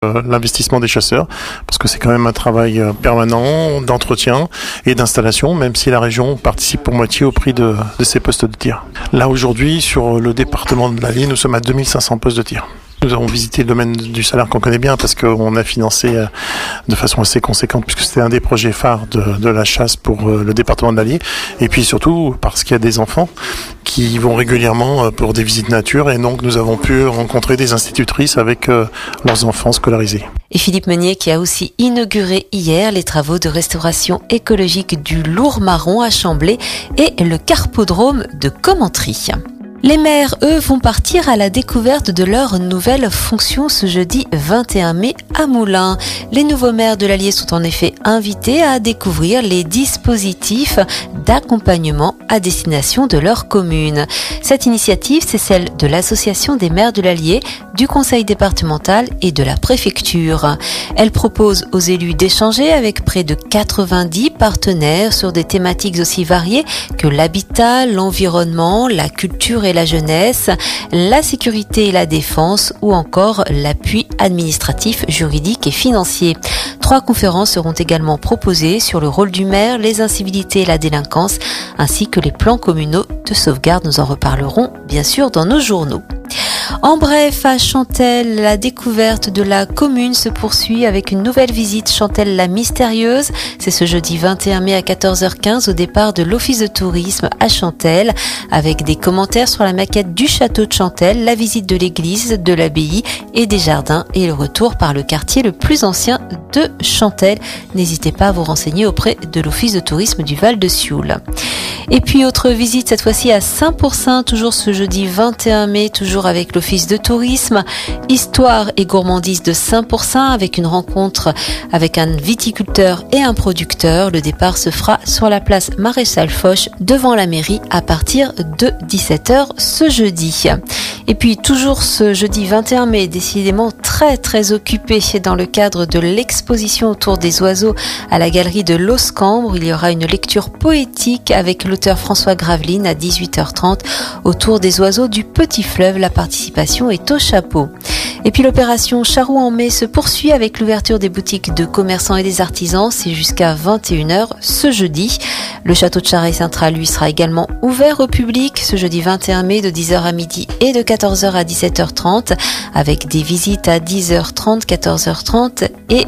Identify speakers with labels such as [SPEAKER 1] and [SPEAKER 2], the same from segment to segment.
[SPEAKER 1] l'investissement des chasseurs, parce que c'est quand même un travail permanent d'entretien et d'installation, même si la région participe pour moitié au prix de ces postes de tir. Là aujourd'hui, sur le département de l'Allier, nous sommes à 2500 postes de tir. Nous avons visité le domaine du salaire qu'on connaît bien parce qu'on a financé de façon assez conséquente puisque c'était un des projets phares de la chasse pour le département de l'Allier. Et puis surtout parce qu'il y a des enfants qui vont régulièrement pour des visites nature et donc nous avons pu rencontrer des institutrices avec leurs enfants scolarisés.
[SPEAKER 2] Et Philippe Meunier qui a aussi inauguré hier les travaux de restauration écologique du Lourmaron à Chamblay et le carpodrome de Commentry. Les maires, eux, vont partir à la découverte de leur nouvelle fonction ce jeudi 21 mai à Moulins. Les nouveaux maires de l'Allier sont en effet invités à découvrir les dispositifs d'accompagnement à destination de leur commune. Cette initiative, c'est celle de l'Association des maires de l'Allier, du Conseil départemental et de la préfecture. Elle propose aux élus d'échanger avec près de 90 partenaires sur des thématiques aussi variées que l'habitat, l'environnement, la culture et la jeunesse, la sécurité et la défense ou encore l'appui administratif, juridique et financier. 3 conférences seront également proposées sur le rôle du maire, les incivilités et la délinquance, ainsi que les plans communaux de sauvegarde. Nous en reparlerons bien sûr dans nos journaux. En bref, à Chantelle, la découverte de la commune se poursuit avec une nouvelle visite Chantelle la mystérieuse. C'est ce jeudi 21 mai à 14h15 au départ de l'Office de tourisme à Chantelle, avec des commentaires sur la maquette du château de Chantelle, la visite de l'église, de l'abbaye et des jardins et le retour par le quartier le plus ancien de Chantelle. N'hésitez pas à vous renseigner auprès de l'Office de tourisme du Val de Sioule. Et puis autre visite cette fois-ci à Saint-Pourçain, toujours ce jeudi 21 mai, toujours avec l'Office de tourisme, histoire et gourmandise de Saint-Pourçain avec une rencontre avec un viticulteur et un producteur. Le départ se fera sur la place Maréchal Foch devant la mairie à partir de 17h ce jeudi. Et puis toujours ce jeudi 21 mai, décidément très occupé dans le cadre de l'exposition autour des oiseaux à la galerie de Loscambre. Il y aura une lecture poétique avec l'auteur François Graveline à 18h30 autour des oiseaux du Petit Fleuve. La participation est au chapeau. Et puis l'opération Charroux en mai se poursuit avec l'ouverture des boutiques de commerçants et des artisans. C'est jusqu'à 21h ce jeudi. Le château de Charey-Saint-Tral, lui, sera également ouvert au public ce jeudi 21 mai de 10h à midi et de 14h à 17h30 avec des visites à 10h30, 14h30 et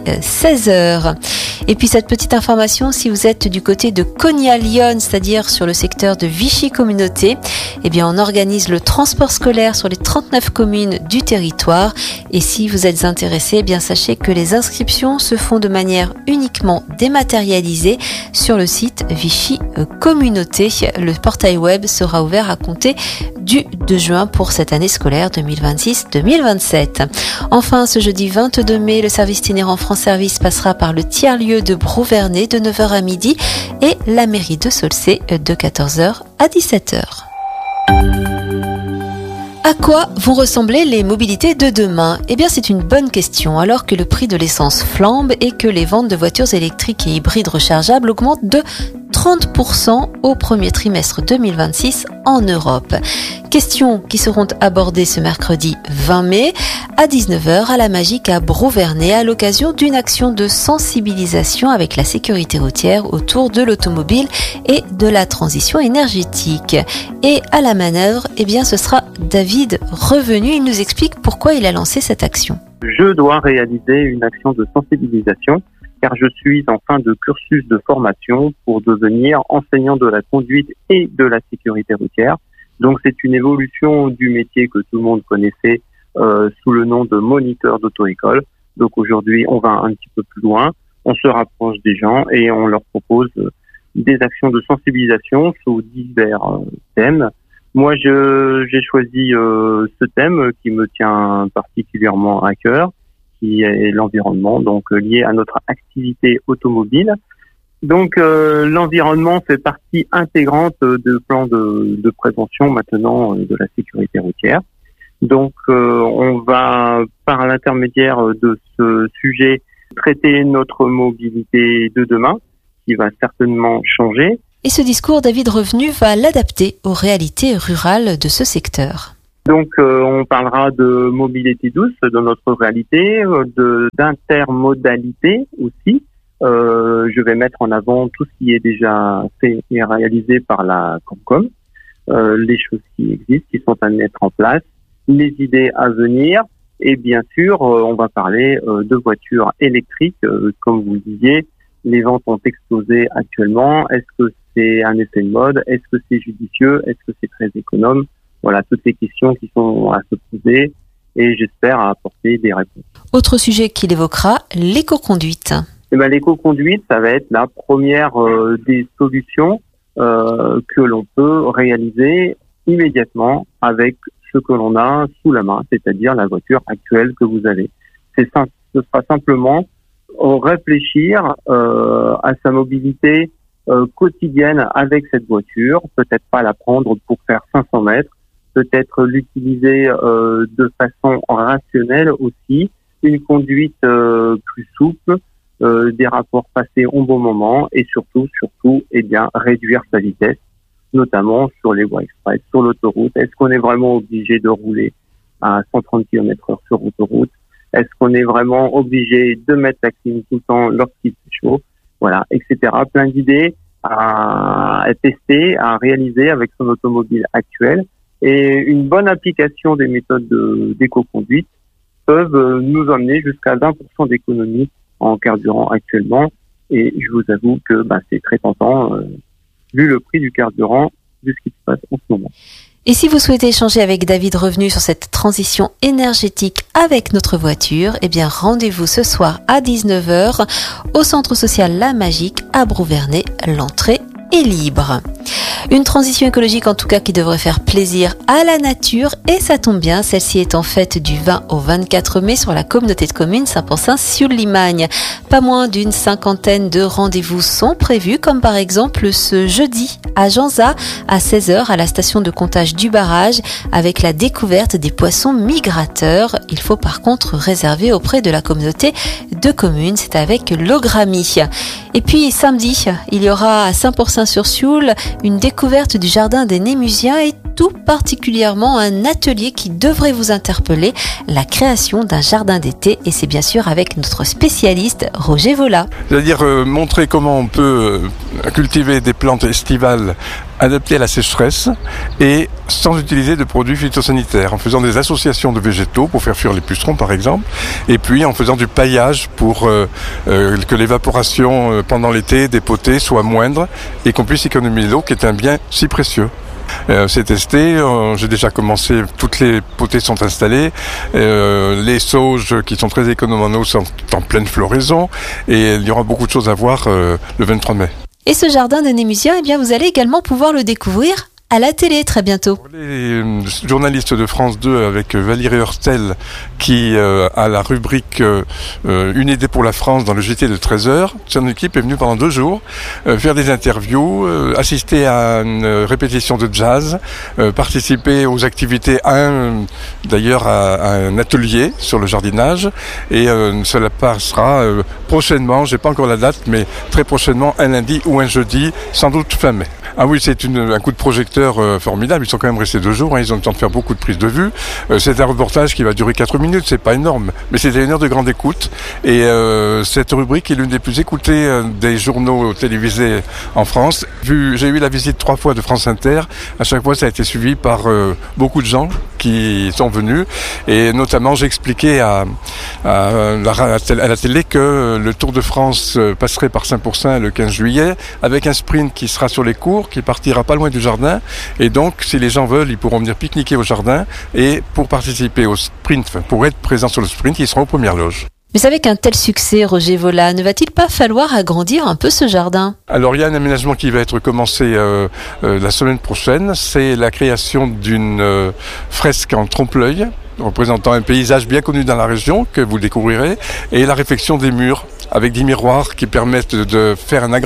[SPEAKER 2] 16h. Et puis cette petite information, si vous êtes du côté de Cognac-Lyon, c'est-à-dire sur le secteur de Vichy-Communauté, eh bien on organise le transport scolaire sur les 39 communes du territoire. Et si vous êtes intéressé, eh bien sachez que les inscriptions se font de manière uniquement dématérialisée sur le site Vichy Communauté. Le portail web sera ouvert à compter du 2 juin pour cette année scolaire 2026-2027. Enfin, ce jeudi 22 mai, le service itinérant France Service passera par le tiers-lieu de Brouvernet de 9h à midi et la mairie de Saulcé de 14h à 17h. À quoi vont ressembler les mobilités de demain ? Eh bien, c'est une bonne question. Alors que le prix de l'essence flambe et que les ventes de voitures électriques et hybrides rechargeables augmentent de 30% au premier trimestre 2026 en Europe. Questions qui seront abordées ce mercredi 20 mai à 19h à la Magique à Brouvernet à l'occasion d'une action de sensibilisation avec la sécurité routière autour de l'automobile et de la transition énergétique. Et à la manœuvre, eh bien, ce sera David Revenu. Il nous explique pourquoi il a lancé cette action.
[SPEAKER 3] Je dois réaliser une action de sensibilisation car je suis en fin de cursus de formation pour devenir enseignant de la conduite et de la sécurité routière. Donc c'est une évolution du métier que tout le monde connaissait sous le nom de moniteur d'auto-école. Donc aujourd'hui, on va un petit peu plus loin, on se rapproche des gens et on leur propose des actions de sensibilisation sous divers thèmes. Moi, j'ai choisi ce thème qui me tient particulièrement à cœur, qui est l'environnement, donc lié à notre activité automobile. Donc l'environnement fait partie intégrante de plans de prévention maintenant de la sécurité routière. Donc on va, par l'intermédiaire de ce sujet, traiter notre mobilité de demain, qui va certainement changer.
[SPEAKER 2] Et ce discours, David Revenu va l'adapter aux réalités rurales de ce secteur.
[SPEAKER 3] Donc, on parlera de mobilité douce dans notre réalité, d'intermodalité aussi. Je vais mettre en avant tout ce qui est déjà fait et réalisé par la Comcom, les choses qui existent, qui sont à mettre en place, les idées à venir, et bien sûr, on va parler de voitures électriques. Comme vous le disiez, les ventes ont explosé actuellement. Est-ce que c'est un effet de mode? Est-ce que c'est judicieux? Est-ce que c'est très économe? Voilà, toutes ces questions qui sont à se poser et j'espère apporter des réponses.
[SPEAKER 2] Autre sujet qu'il évoquera, l'éco-conduite.
[SPEAKER 3] L'éco-conduite, ça va être la première des solutions que l'on peut réaliser immédiatement avec ce que l'on a sous la main, c'est-à-dire la voiture actuelle que vous avez. Ce sera simplement réfléchir à sa mobilité quotidienne avec cette voiture, peut-être pas la prendre pour faire 500 mètres, peut-être l'utiliser de façon rationnelle aussi, une conduite plus souple, des rapports passés au bon moment et surtout, réduire sa vitesse, notamment sur les voies express, sur l'autoroute. Est-ce qu'on est vraiment obligé de rouler à 130 km/h sur autoroute? Est-ce qu'on est vraiment obligé de mettre la clim tout le temps lorsqu'il fait chaud? Voilà, etc. Plein d'idées à tester, à réaliser avec son automobile actuelle. Et une bonne application des méthodes d'éco-conduite peuvent nous emmener jusqu'à 20% d'économie en carburant actuellement. Et je vous avoue que c'est très tentant, vu le prix du carburant, vu ce qui se passe en ce moment.
[SPEAKER 2] Et si vous souhaitez échanger avec David Revenu sur cette transition énergétique avec notre voiture, rendez-vous ce soir à 19h au Centre social La Magique à Brouvernay. L'entrée est libre. Une transition écologique en tout cas qui devrait faire plaisir à la nature et ça tombe bien, celle-ci est en fête du 20 au 24 mai sur la communauté de communes Saint-Pourçain-sur-Limagne. Pas moins d'une 50aine de rendez-vous sont prévus comme par exemple ce jeudi à Janza à 16h à la station de comptage du barrage avec la découverte des poissons migrateurs. Il faut par contre réserver auprès de la communauté de communes, c'est avec l'Ogrami. Et puis samedi, il y aura à Saint-Pourçain-sur-Sioule une découverte du jardin des Némusiens et tout particulièrement un atelier qui devrait vous interpeller, la création d'un jardin d'été et c'est bien sûr avec notre spécialiste Roger Vola.
[SPEAKER 4] C'est-à-dire montrer comment on peut cultiver des plantes estivales adaptées à la sécheresse et sans utiliser de produits phytosanitaires, en faisant des associations de végétaux pour faire fuir les pucerons par exemple, et puis en faisant du paillage pour que l'évaporation pendant l'été des potées soit moindre et qu'on puisse économiser l'eau qui est un bien si précieux. C'est testé, j'ai déjà commencé, toutes les potées sont installées, les sauges qui sont très économes en eau sont en pleine floraison et il y aura beaucoup de choses à voir le 23 mai.
[SPEAKER 2] Et ce jardin des Némusiens, vous allez également pouvoir le découvrir à la télé très bientôt.
[SPEAKER 4] Pour les journalistes de France 2 avec Valérie Herstel qui a la rubrique Une idée pour la France dans le JT de 13h. Son équipe est venue pendant 2 jours faire des interviews, assister à une répétition de jazz, participer aux activités, d'ailleurs à un atelier sur le jardinage et cela passera prochainement, j'ai pas encore la date, mais très prochainement un lundi ou un jeudi, sans doute fin mai. Ah oui, c'est un coup de projecteur formidable. Ils sont quand même restés 2 jours. Ils ont le temps de faire beaucoup de prises de vue. C'est un reportage qui va durer 4 minutes. C'est pas énorme, mais c'était 1 heure de grande écoute. Et cette rubrique est l'une des plus écoutées des journaux télévisés en France. J'ai eu la visite 3 fois de France Inter. À chaque fois, ça a été suivi par beaucoup de gens qui sont venus. Et notamment, j'ai expliqué à la télé que le Tour de France passerait par Saint-Pourçain le 15 juillet avec un sprint qui sera sur les cours, qui partira pas loin du jardin et donc si les gens veulent ils pourront venir pique-niquer au jardin et pour participer au sprint, pour être présents sur le sprint, ils seront aux premières loges.
[SPEAKER 2] Mais avec un tel succès, Roger Vola, ne va-t-il pas falloir agrandir un peu ce jardin?
[SPEAKER 4] Alors il y a un aménagement qui va être commencé la semaine prochaine, c'est la création d'une fresque en trompe-l'œil représentant un paysage bien connu dans la région que vous découvrirez et la réfection des murs avec des miroirs qui permettent de faire un agrandissement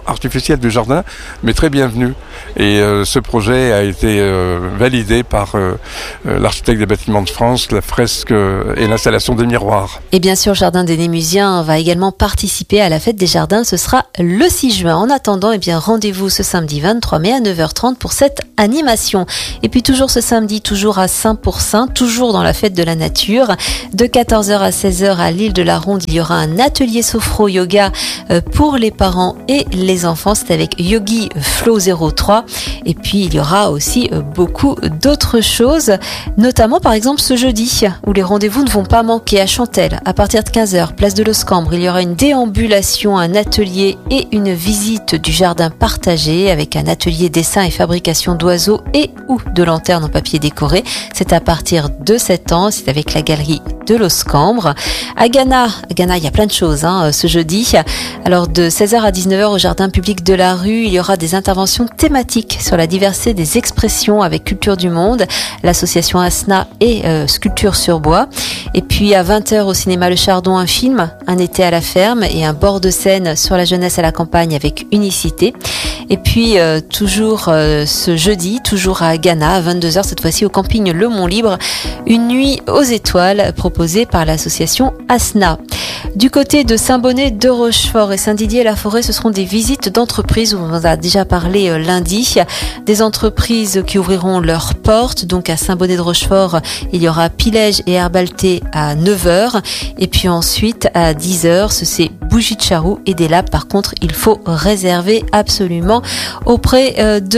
[SPEAKER 4] artificielle du jardin, mais très bienvenue. Et ce projet a été validé par l'architecte des bâtiments de France, la fresque et l'installation des miroirs.
[SPEAKER 2] Et bien sûr, le Jardin des Némusiens va également participer à la fête des jardins. Ce sera le 6 juin. En attendant, rendez-vous ce samedi 23 mai à 9h30 pour cette animation. Et puis toujours ce samedi, toujours à Saint-Pourçain, toujours dans la fête de la nature. De 14h à 16h à l'île de la Ronde, il y aura un atelier sophro-yoga pour les parents et les enfants. C'est avec Yogi Flow 03. Et puis il y aura aussi beaucoup d'autres choses, notamment par exemple ce jeudi où les rendez-vous ne vont pas manquer à Chantelle. À partir de 15h, place de l'Oscambre, il y aura une déambulation, un atelier et une visite du jardin partagé avec un atelier dessin et fabrication d'oiseaux et ou de lanternes en papier décoré. C'est à partir de 7 ans, c'est avec la galerie de l'Oscambre. À Ghana, il y a plein de choses ce jeudi. Alors de 16h à 19h au jardin public de la rue, il y aura des interventions thématiques sur la diversité des expressions avec Culture du Monde, l'association ASNA et Sculpture sur bois. Et puis à 20h au cinéma Le Chardon, un film, Un été à la ferme et un bord de scène sur la jeunesse à la campagne avec Unicité. Et puis toujours ce jeudi, toujours à Ghana, à 22h cette fois-ci au camping Le Mont Libre, une nuit aux étoiles proposée par l'association ASNA. Du côté de Saint-Bonnet de Rochefort et Saint-Didier-la-Forêt, ce seront des visites d'entreprises, on en a déjà parlé lundi, des entreprises qui ouvriront leurs portes. Donc à Saint-Bonnet de Rochefort, il y aura Pilège et Herbalté à 9h. Et puis ensuite à 10h, c'est Bougie de Charroux et des labs. Par contre, il faut réserver absolument auprès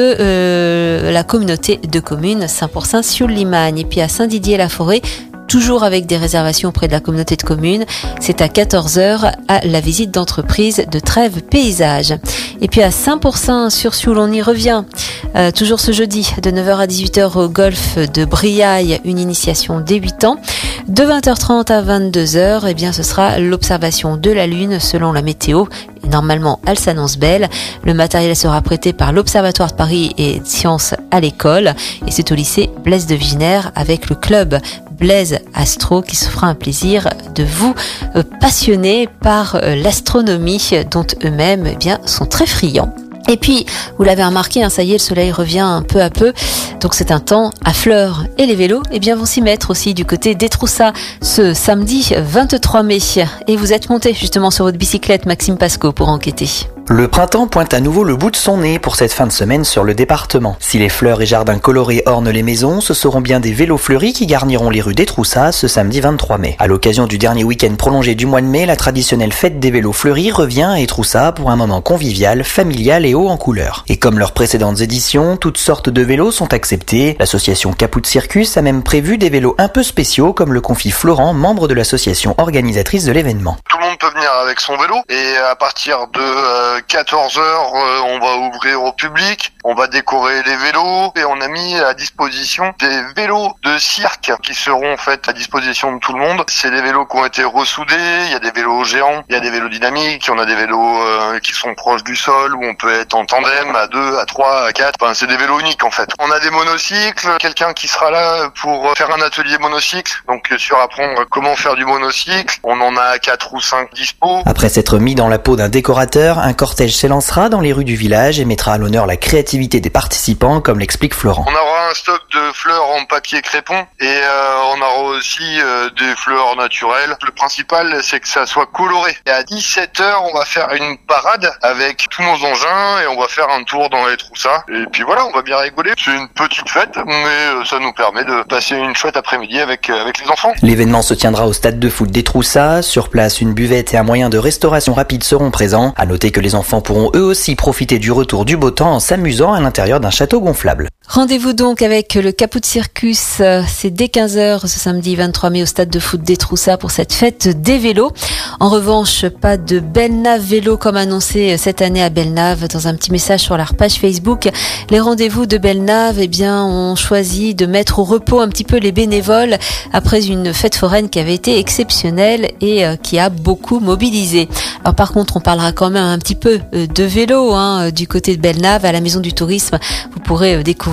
[SPEAKER 2] de la communauté de communes Saint-Pourçain-Sioule-Limagne. Et puis à Saint-Didier-la-Forêt, toujours avec des réservations auprès de la communauté de communes. C'est à 14h à la visite d'entreprise de Trèves Paysage. Et puis à Saint-Pourçain-sur-Sioule, on y revient. Toujours ce jeudi, de 9h à 18h au golf de Briaille, une initiation dès 8 ans. De 20h30 à 22h, ce sera l'observation de la Lune selon la météo. Et normalement, elle s'annonce belle. Le matériel sera prêté par l'Observatoire de Paris et Sciences à l'école. Et c'est au lycée Blaise de Vigenère avec le club Blaise Astro qui se fera un plaisir de vous passionner par l'astronomie dont eux-mêmes sont très friands. Et puis, vous l'avez remarqué, ça y est, le soleil revient peu à peu. Donc c'est un temps à fleurs. Et les vélos, vont s'y mettre aussi du côté d'Étroussat ce samedi 23 mai. Et vous êtes monté justement sur votre bicyclette, Maxime Pasco, pour enquêter.
[SPEAKER 5] Le printemps pointe à nouveau le bout de son nez pour cette fin de semaine sur le département. Si les fleurs et jardins colorés ornent les maisons, ce seront bien des vélos fleuris qui garniront les rues d'Étroussat ce samedi 23 mai. À l'occasion du dernier week-end prolongé du mois de mai, la traditionnelle fête des vélos fleuris revient à Étroussat pour un moment convivial, familial et haut en couleurs. Et comme leurs précédentes éditions, toutes sortes de vélos sont acceptés. L'association Caput Circus a même prévu des vélos un peu spéciaux, comme le confie Florent, membre de l'association organisatrice de l'événement.
[SPEAKER 6] Tout le monde peut venir avec son vélo et à partir de 14h, on va ouvrir au public, on va décorer les vélos et on a mis à disposition des vélos de cirque qui seront en fait à disposition de tout le monde. C'est des vélos qui ont été ressoudés, il y a des vélos géants, il y a des vélos dynamiques, on a des vélos qui sont proches du sol où on peut être en tandem à 2, à 3, à 4. Enfin, c'est des vélos uniques en fait. On a des monocycles, quelqu'un qui sera là pour faire un atelier monocycle, donc sur apprendre comment faire du monocycle. On en a 4 ou 5 dispo.
[SPEAKER 5] Après s'être mis dans la peau d'un décorateur, un cortège s'élancera dans les rues du village et mettra à l'honneur la créativité des participants, comme l'explique Florent.
[SPEAKER 6] On aura un stock de fleurs en papier crépon et on aura aussi des fleurs naturelles. Le principal, c'est que ça soit coloré. Et à 17h, on va faire une parade avec tous nos engins et on va faire un tour dans Étroussat. Et puis voilà, on va bien rigoler. C'est une petite fête, mais ça nous permet de passer une chouette après-midi avec les enfants.
[SPEAKER 5] L'événement se tiendra au stade de foot d'Étroussat. Sur place, une buvette et un moyen de restauration rapide seront présents. À noter que les enfants pourront eux aussi profiter du retour du beau temps en s'amusant à l'intérieur d'un château gonflable.
[SPEAKER 2] Rendez-vous donc avec le Caput Circus, c'est dès 15h ce samedi 23 mai au stade de foot d'Étroussat pour cette fête des vélos. En revanche, pas de Belnave vélo comme annoncé cette année à Belnave. Dans un petit message sur leur page Facebook, les rendez-vous de Belnave ont choisi de mettre au repos un petit peu les bénévoles après une fête foraine qui avait été exceptionnelle et qui a beaucoup mobilisé. Alors par contre, on parlera quand même un petit peu de vélo du côté de Belnave. À la Maison du Tourisme, vous pourrez découvrir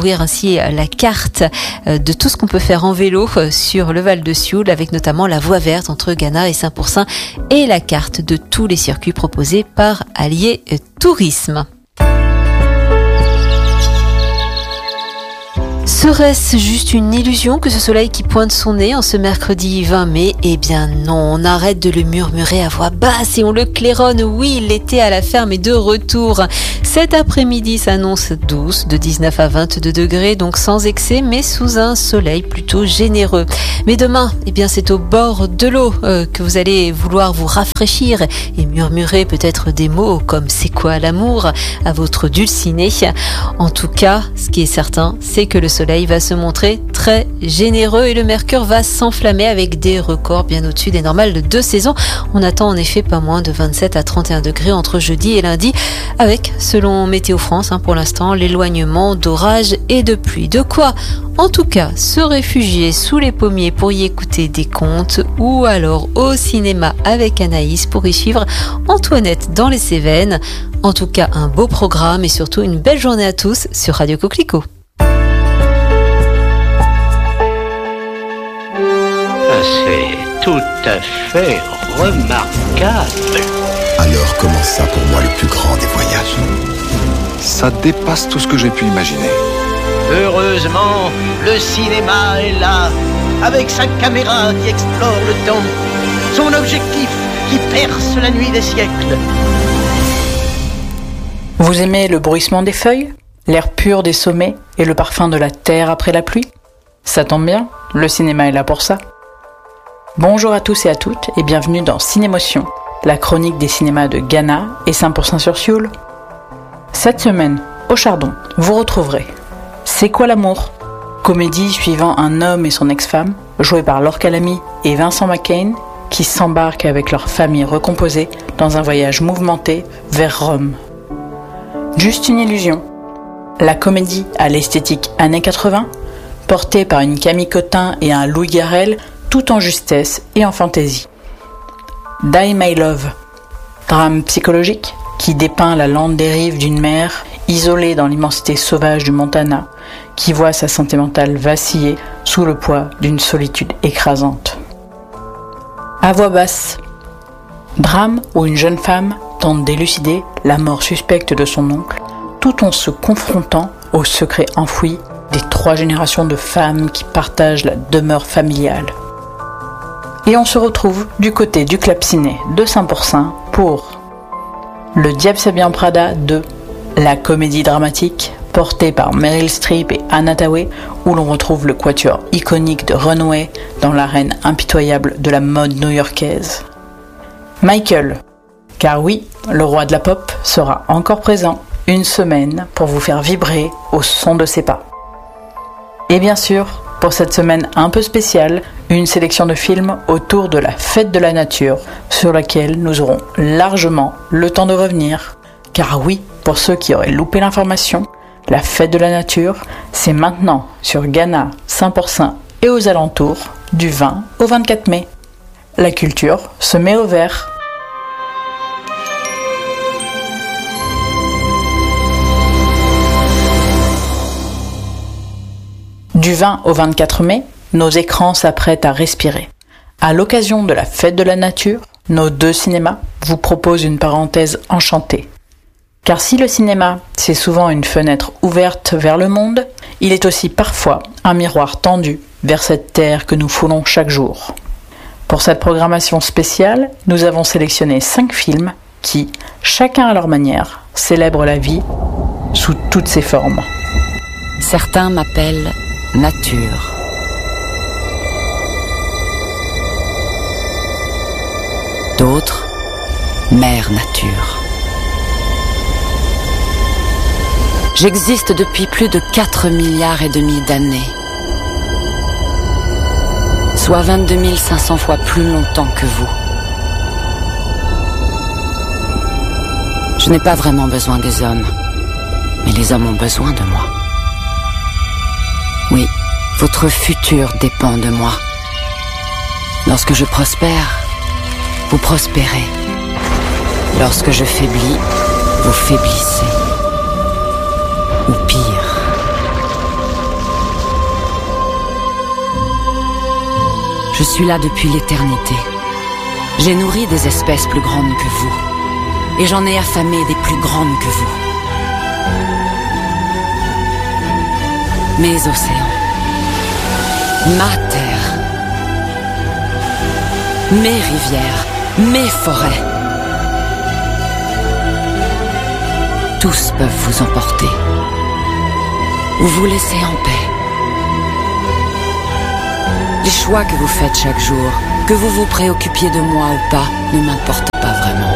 [SPEAKER 2] découvrir ainsi la carte de tout ce qu'on peut faire en vélo sur le Val de Sioule, avec notamment la voie verte entre Gannat et Saint-Pourçain et la carte de tous les circuits proposés par Allier Tourisme. Serait-ce juste une illusion que ce soleil qui pointe son nez en ce mercredi 20 mai ? Eh bien non, on arrête de le murmurer à voix basse et on le claironne. Oui, l'été à la ferme est de retour. Cet après-midi s'annonce douce, de 19 à 22 degrés, donc sans excès, mais sous un soleil plutôt généreux. Mais demain, eh bien c'est au bord de l'eau que vous allez vouloir vous rafraîchir et murmurer peut-être des mots comme « c'est quoi l'amour ?» à votre dulciné. En tout cas, ce qui est certain, c'est que le soleil va se montrer très généreux et le mercure va s'enflammer avec des records bien au-dessus des normales de saison. On attend en effet pas moins de 27 à 31 degrés entre jeudi et lundi, avec, selon Météo France, pour l'instant, l'éloignement d'orages et de pluie. De quoi, en tout cas, se réfugier sous les pommiers pour y écouter des contes ou alors au cinéma avec Anaïs pour y suivre Antoinette dans les Cévennes. En tout cas, un beau programme et surtout une belle journée à tous sur Radio Coquelicot.
[SPEAKER 7] C'est tout à fait remarquable.
[SPEAKER 8] Alors commence ça pour moi le plus grand des voyages.
[SPEAKER 9] Ça dépasse tout ce que j'ai pu imaginer.
[SPEAKER 7] Heureusement, le cinéma est là, avec sa caméra qui explore le temps, son objectif qui perce la nuit des siècles.
[SPEAKER 10] Vous aimez le bruissement des feuilles, l'air pur des sommets et le parfum de la terre après la pluie ? Ça tombe bien, le cinéma est là pour ça. Bonjour à tous et à toutes et bienvenue dans Cinémotion, la chronique des cinémas de Gannat et Saint-Pourçain-sur-Sioule. Cette semaine, au Chardon, vous retrouverez C'est quoi l'amour ? Comédie suivant un homme et son ex-femme, jouée par Laure Calamy et Vincent McCain, qui s'embarquent avec leur famille recomposée dans un voyage mouvementé vers Rome. Juste une illusion. La comédie à l'esthétique années 80, portée par une Camille Cotin et un Louis Garrel, tout en justesse et en fantaisie. Die My Love, drame psychologique qui dépeint la lente dérive d'une mère isolée dans l'immensité sauvage du Montana, qui voit sa santé mentale vaciller sous le poids d'une solitude écrasante. À voix basse, drame où une jeune femme tente d'élucider la mort suspecte de son oncle, tout en se confrontant aux secrets enfouis des 3 générations de femmes qui partagent la demeure familiale. Et on se retrouve du côté du Club Ciné de Saint-Pourçain pour Le Diable s'habille en Prada 2, la comédie dramatique portée par Meryl Streep et Anna Thaoué, où l'on retrouve le quatuor iconique de Runway dans l'arène impitoyable de la mode new-yorkaise. Michael, car oui, le roi de la pop sera encore présent une semaine pour vous faire vibrer au son de ses pas. Et bien sûr, pour cette semaine un peu spéciale, une sélection de films autour de la fête de la nature, sur laquelle nous aurons largement le temps de revenir. Car oui, pour ceux qui auraient loupé l'information, la fête de la nature, c'est maintenant sur Gannat, Saint-Pourçain et aux alentours, du 20 au 24 mai. La culture se met au vert. Du 20 au 24 mai, nos écrans s'apprêtent à respirer. À l'occasion de la fête de la nature, nos 2 cinémas vous proposent une parenthèse enchantée. Car si le cinéma, c'est souvent une fenêtre ouverte vers le monde, il est aussi parfois un miroir tendu vers cette terre que nous foulons chaque jour. Pour cette programmation spéciale, nous avons sélectionné 5 films qui, chacun à leur manière, célèbrent la vie sous toutes ses formes.
[SPEAKER 11] Certains m'appellent nature. D'autres, mère nature. J'existe depuis plus de 4,5 milliards d'années. Soit 22 500 fois plus longtemps que vous. Je n'ai pas vraiment besoin des hommes, mais les hommes ont besoin de moi. Oui, votre futur dépend de moi. Lorsque je prospère, vous prospérez. Lorsque je faiblis, vous faiblissez. Ou pire, suis là depuis l'éternité. J'ai nourri des espèces plus grandes que vous. Et j'en ai affamé des plus grandes que vous. Mes océans. Ma terre. Mes rivières. Mes forêts. Tous peuvent vous emporter. Ou vous laisser en paix. Les choix que vous faites chaque jour, que vous vous préoccupiez de moi ou pas, ne m'importent pas vraiment.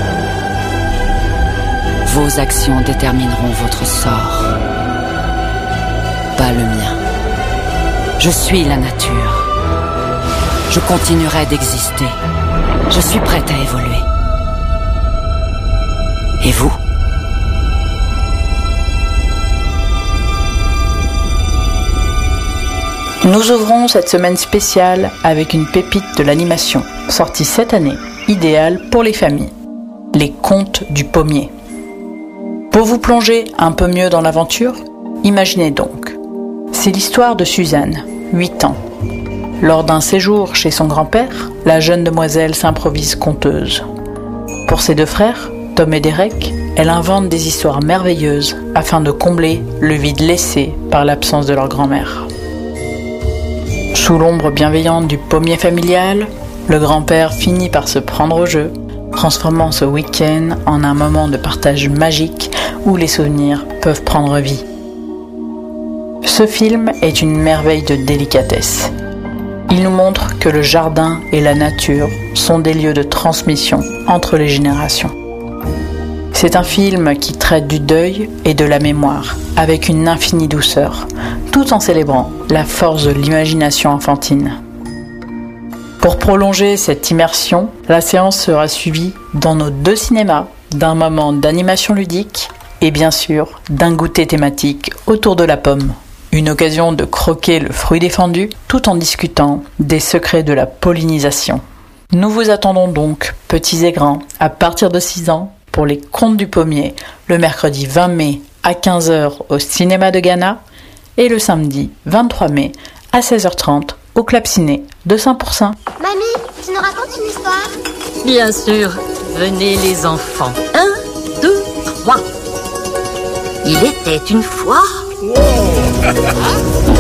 [SPEAKER 11] Vos actions détermineront votre sort, pas le mien. Je suis la nature. Je continuerai d'exister. Je suis prête à évoluer. Et vous ?
[SPEAKER 10] Nous ouvrons cette semaine spéciale avec une pépite de l'animation, sortie cette année, idéale pour les familles. Les Contes du Pommier. Pour vous plonger un peu mieux dans l'aventure, imaginez donc. C'est l'histoire de Suzanne, 8 ans. Lors d'un séjour chez son grand-père, la jeune demoiselle s'improvise conteuse. Pour ses 2 frères, Tom et Derek, elle invente des histoires merveilleuses afin de combler le vide laissé par l'absence de leur grand-mère. Sous l'ombre bienveillante du pommier familial, le grand-père finit par se prendre au jeu, transformant ce week-end en un moment de partage magique où les souvenirs peuvent prendre vie. Ce film est une merveille de délicatesse. Il nous montre que le jardin et la nature sont des lieux de transmission entre les générations. C'est un film qui traite du deuil et de la mémoire avec une infinie douceur, tout en célébrant la force de l'imagination enfantine. Pour prolonger cette immersion, la séance sera suivie dans nos 2 cinémas d'un moment d'animation ludique et bien sûr d'un goûter thématique autour de la pomme. Une occasion de croquer le fruit défendu tout en discutant des secrets de la pollinisation. Nous vous attendons donc, petits et grands, à partir de 6 ans, pour les Contes du Pommier, le mercredi 20 mai à 15h au cinéma de Ghana et le samedi 23 mai à 16h30 au Club Ciné de Saint-Pourçain.
[SPEAKER 12] Mamie, tu nous racontes une histoire ?
[SPEAKER 13] Bien sûr, venez les enfants. 1, 2, 3. Il était une fois...